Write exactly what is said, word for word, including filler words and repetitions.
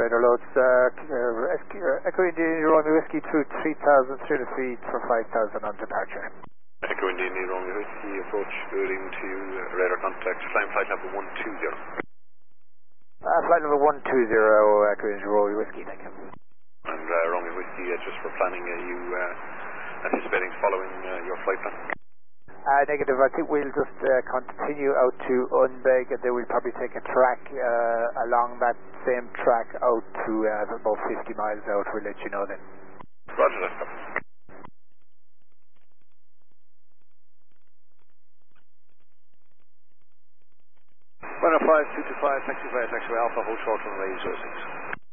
radar loads. Uh, uh, Echo Indian Romeo Whiskey through three thousand three hundred feet for five thousand on departure. Echo Indian Romeo Whiskey, approach building to uh, radar contact, flying flight level one two zero. Uh, flight level one two zero, Echo Indian Romeo Whiskey, thank you. And uh, Romeo Whiskey, uh, just for planning, are you uh, anticipating following uh, your flight plan? Uh, negative. I think we'll just uh, continue out to Unbeg, and then we'll probably take a track uh, along that same track out to uh, about fifty miles out. We'll let you know then. Roger that. one oh five two two five, taxi via taxiway Alpha, hold short on radio zero six.